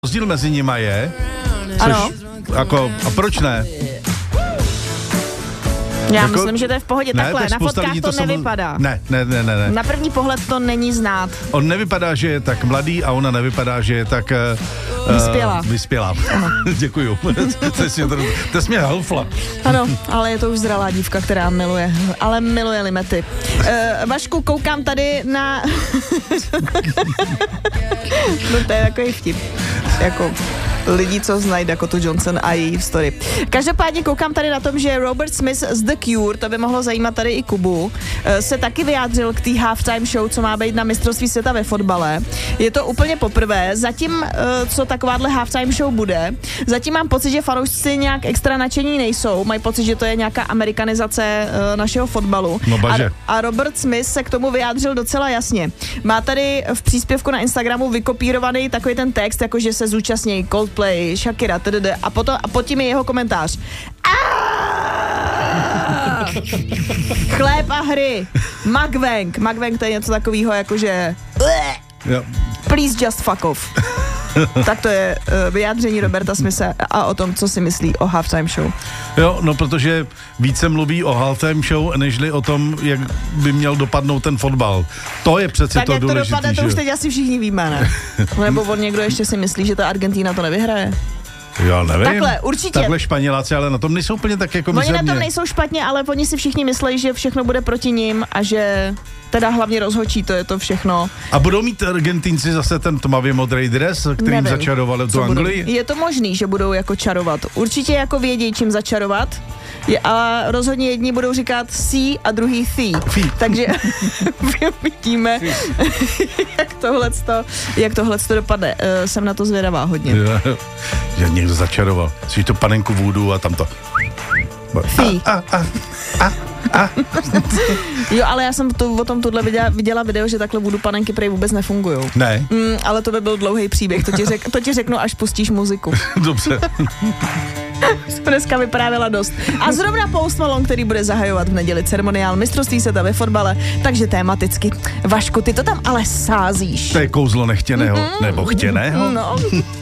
Rozdíl mezi nima je, ano. Jako, a proč ne? Já jako, myslím, že to je v pohodě. Ne, takhle, na fotkách to nevypadá. Ne. Na první pohled to není znát. On nevypadá, že je tak mladý a ona nevypadá, že je tak... Vyspělá. Děkuju. To jsi mě halfla. Ano, ale je to už zralá dívka, která miluje. Ale miluje limety. Vašku, koukám tady na... No to je takový vtip. Jako... lidí, co znají Dakota Johnson a její story. Každopádně koukám tady na tom, že Robert Smith z The Cure, to by mohlo zajímat tady i Kubu, se taky vyjádřil k té halftime show, co má být na mistrovství světa ve fotbale. Je to úplně poprvé. Zatím, co takováhle halftime show bude, zatím mám pocit, že fanoušci nějak extra nadšení nejsou. Mají pocit, že to je nějaká amerikanizace našeho fotbalu. No a Robert Smith se k tomu vyjádřil docela jasně. Má tady v příspěvku na Instagramu vykopírovaný takový ten text, jako že se zúčastní Coldplay, Shakira, tdd. A pod tím je jeho komentář. Chléb a hry. Mukbang. Mukbang to je něco takového, jakože please just fuck off. Tak to je vyjádření Roberta Smithe a o tom, co si myslí o halftime show. Jo, no protože více mluví o halftime show, nežli o tom, jak by měl dopadnout ten fotbal. To je přece tak to důležitý. Tak jak to dopadne, to už teď asi všichni víme, ne? Nebo on někdo ještě si myslí, že ta Argentína to nevyhraje? Já nevím. Takhle, určitě. Takhle Španěláci, ale na tom nejsou úplně tak jako mizerně. Oni na tom nejsou špatně, ale oni si všichni myslí, že všechno bude proti nim a že teda hlavně rozhodčí, to je to všechno. A budou mít Argentinci zase ten tmavě modrý dres, kterým začarovali tu Anglii? Je to možný, že budou jako čarovat. Určitě jako vědí, čím začarovat. A rozhodně jedni budou říkat sí a druhý thí. Takže vidíme, jak tohleto dopadne. Jsem na to zvědavá hodně. Že někdo začaroval. Jsi to panenku vůdu a tam to... Fí. Jo, ale já jsem o tom viděla video, že takhle voodoo panenky prej vůbec nefungujou. Ne. Ale to by byl dlouhý příběh, to ti řeknu, až pustíš muziku. Dobře. Jsem dneska vyprávěla dost. A zrovna Post Malone, který bude zahajovat v neděli ceremoniál mistrovství světa ve fotbale, takže tematicky. Vašku, ty to tam ale sázíš. To je kouzlo nechtěného, nebo chtěného. No.